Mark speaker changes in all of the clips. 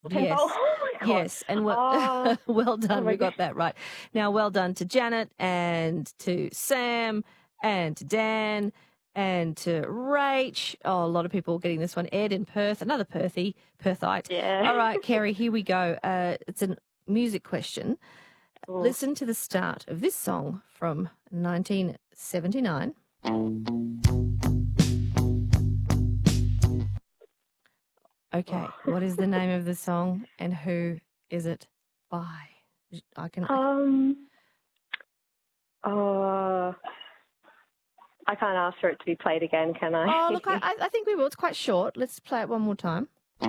Speaker 1: Yes.
Speaker 2: Oh, my God.
Speaker 1: Yes, and well done. We got that right. Now, well done to Janet and to Sam and to Dan and to Rach. Oh, a lot of people getting this one. Ed in Perth, another Perthite.
Speaker 2: Yeah.
Speaker 1: All right, Kerry, here we go. It's a music question.
Speaker 2: Cool.
Speaker 1: Listen to the start of this song from 1979. Okay, what is the name of the song and who is it by? I can't
Speaker 2: ask for it to be played again, can I?
Speaker 1: Oh, look, I think we will. It's quite short. Let's play it one more time.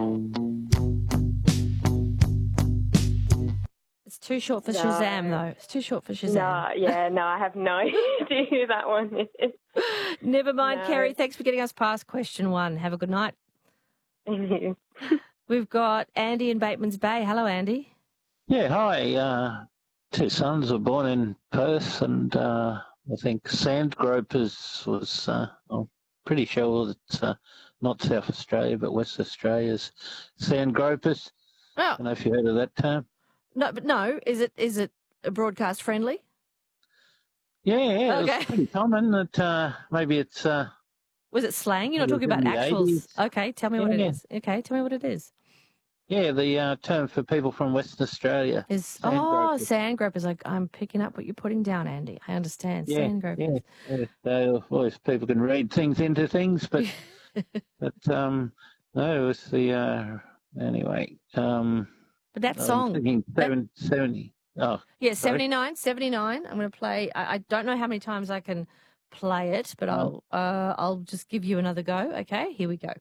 Speaker 1: It's too short for Shazam, though. It's too short for Shazam.
Speaker 2: No, I have no idea who that one is.
Speaker 1: Never mind, Kerry. Thanks for getting us past question 1. Have a good night.
Speaker 2: Thank you.
Speaker 1: We've got Andy in Bateman's Bay. Hello, Andy.
Speaker 3: Yeah, hi. 2 sons were born in Perth, and I think Sandgropers was, I'm pretty sure it's not South Australia, but West Australia's Sandgropers.
Speaker 1: Oh.
Speaker 3: I don't know if you heard of that term.
Speaker 1: No. Is it broadcast friendly?
Speaker 3: Yeah,
Speaker 1: Okay.
Speaker 3: It's pretty common that maybe it's...
Speaker 1: Was it slang? You're not talking about actuals. Okay, tell me what it is. Okay, tell me what it is.
Speaker 3: Yeah, the term for people from Western Australia.
Speaker 1: Sandgropers. I'm picking up what you're putting down, Andy. I understand. Sandgropers.
Speaker 3: Yeah. Always people can read things into things, but no, it was the anyway.
Speaker 1: But that song.
Speaker 3: 70. Oh,
Speaker 1: yeah, 79. 79. I'm going to play. I don't know how many times I can play it, but I'll just give you another go. Okay, here we go.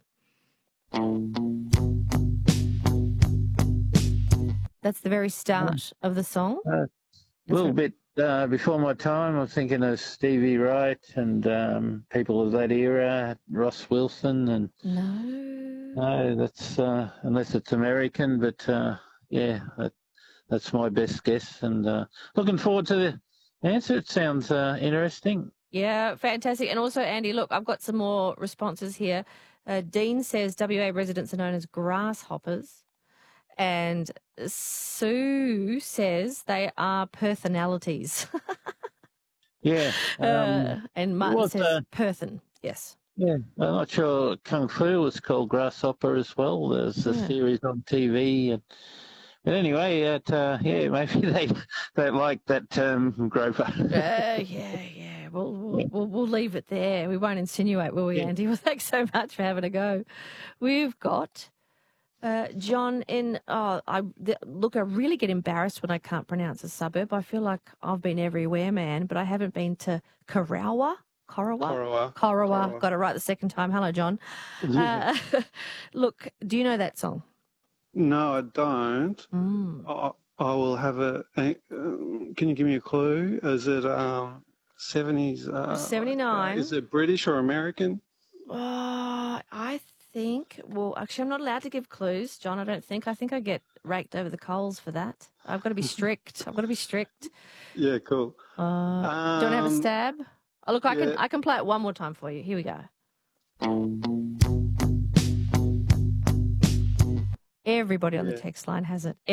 Speaker 1: That's the very start of the song.
Speaker 3: A little bit before my time. I'm thinking of Stevie Wright and people of that era, Ross Wilson, and no, that's unless it's American, but that's my best guess. And looking forward to the answer. It sounds interesting.
Speaker 1: Yeah, fantastic. And also, Andy, look, I've got some more responses here. Dean says WA residents are known as grasshoppers. And Sue says they are personalities.
Speaker 3: Yeah.
Speaker 1: And Martin says Perthen, yes.
Speaker 3: Yeah, I'm not sure Kung Fu was called Grasshopper as well. There's a series on TV. But anyway, maybe they don't like that term, groper.
Speaker 1: Yeah. We'll leave it there. We won't insinuate, will we, Andy? Well, thanks so much for having a go. We've got John in. I really get embarrassed when I can't pronounce a suburb. I feel like I've been everywhere, man, but I haven't been to Corowa. Got it right the second time. Hello, John. Look, do you know that song?
Speaker 4: No, I don't. I will have can you give me a clue? Is it 70s?
Speaker 1: 79.
Speaker 4: Is it British or American?
Speaker 1: I think. Well, actually, I'm not allowed to give clues, John. I don't think. I think I get raked over the coals for that. I've got to be strict.
Speaker 4: Yeah, cool.
Speaker 1: Do you want to have a stab? Oh, look, I can play it one more time for you. Here we go. Everybody on the text line has it.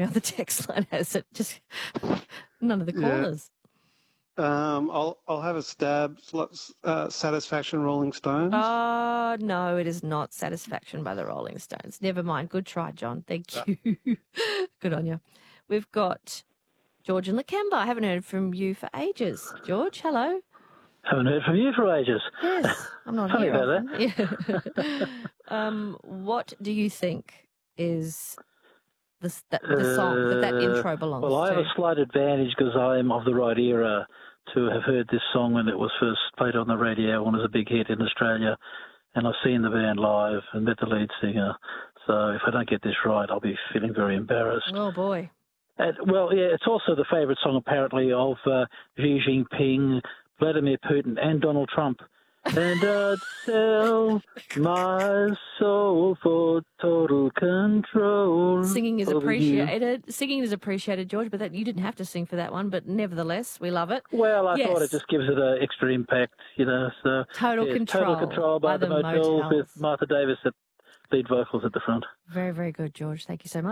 Speaker 1: Just none of the callers.
Speaker 4: I'll have a stab. Satisfaction, Rolling Stones.
Speaker 1: Oh, no, it is not Satisfaction by the Rolling Stones. Never mind. Good try, John. Thank you. Good on you. We've got George and Lakemba. I haven't heard from you for ages. George, hello.
Speaker 5: Haven't heard from you for ages.
Speaker 1: Yes, I'm not
Speaker 5: Funny
Speaker 1: here.
Speaker 5: about that.
Speaker 1: Yeah. What do you think is the song that intro belongs to?
Speaker 5: Well, I have a slight advantage because I am of the right era to have heard this song when it was first played on the radio and was a big hit in Australia. And I've seen the band live and met the lead singer. So if I don't get this right, I'll be feeling very embarrassed.
Speaker 1: Oh, boy.
Speaker 5: It's also the favourite song, apparently, of Xi Jinping, Vladimir Putin, and Donald Trump. And I'd sell my soul for total control.
Speaker 1: Singing is appreciated. Singing is appreciated, George, but you didn't have to sing for that one. But nevertheless, we love it.
Speaker 5: Well, I thought it just gives it an extra impact, So
Speaker 1: Total Control
Speaker 5: by the Motels with Martha Davis at lead vocals at the front.
Speaker 1: Very, very good, George. Thank you so much.